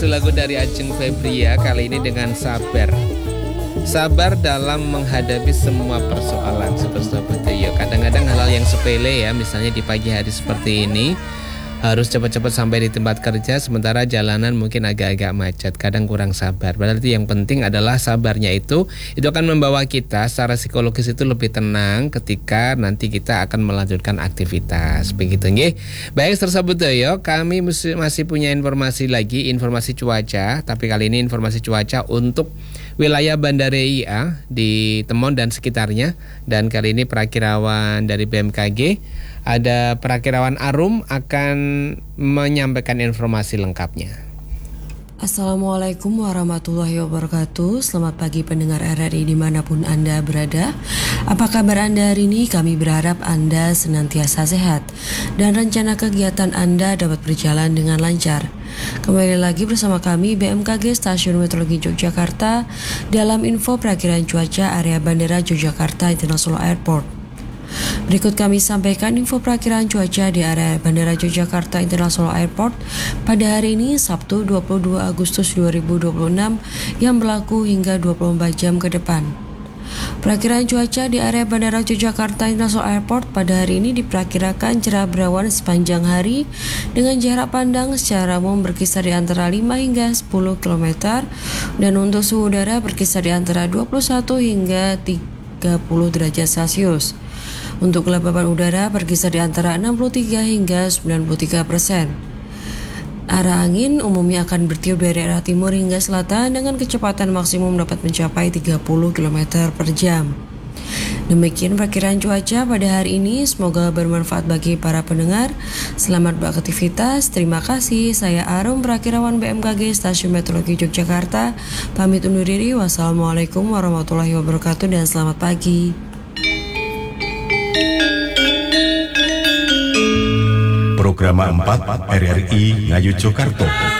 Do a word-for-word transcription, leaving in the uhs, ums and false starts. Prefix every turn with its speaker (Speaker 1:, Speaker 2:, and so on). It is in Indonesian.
Speaker 1: Lagu dari Ajeng Febria kali ini dengan sabar. Sabar dalam menghadapi semua persoalan. Sobat-sobat ya, kadang-kadang hal-hal yang sepele ya, misalnya di pagi hari seperti ini harus cepat-cepat sampai di tempat kerja, sementara jalanan mungkin agak-agak macet, kadang kurang sabar. Berarti yang penting adalah sabarnya itu Itu akan membawa kita secara psikologis itu lebih tenang ketika nanti kita akan melanjutkan aktivitas. Begitu nggih. Baik, tersebut ya, kami masih punya informasi lagi, informasi cuaca. Tapi kali ini informasi cuaca untuk wilayah Bandara I A di Temon dan sekitarnya. Dan kali ini perakirawan dari B M K G, ada perakirawan Arum, akan menyampaikan informasi lengkapnya.
Speaker 2: Assalamualaikum warahmatullahi wabarakatuh. Selamat pagi pendengar R R I dimanapun Anda berada. Apa kabar Anda hari ini? Kami berharap Anda senantiasa sehat dan rencana kegiatan Anda dapat berjalan dengan lancar. Kembali lagi bersama kami B M K G Stasiun Meteorologi Yogyakarta dalam info perakiraan cuaca area Bandara Yogyakarta International Airport. Berikut kami sampaikan info perakiraan cuaca di area Bandara Yogyakarta International Airport pada hari ini Sabtu dua puluh dua Agustus dua ribu dua puluh enam yang berlaku hingga dua puluh empat jam ke depan. Perakiraan cuaca di area Bandara Yogyakarta International Airport pada hari ini diperkirakan cerah berawan sepanjang hari dengan jarak pandang secara umum berkisar di antara lima hingga sepuluh kilometer dan untuk suhu udara berkisar di antara dua puluh satu hingga tiga puluh derajat Celcius. Untuk kelembapan udara berkisar di antara enam puluh tiga hingga sembilan puluh tiga persen. Arah angin umumnya akan bertiup dari arah timur hingga selatan dengan kecepatan maksimum dapat mencapai tiga puluh kilometer per jam. Demikian perkiraan cuaca pada hari ini, semoga bermanfaat bagi para pendengar. Selamat beraktivitas, terima kasih. Saya Arum, perakirawan B M K G Stasiun Meteorologi Yogyakarta. Pamit undur diri, wassalamualaikum warahmatullahi wabarakatuh dan selamat pagi.
Speaker 3: Program empat R R I Ngayu Jokarto.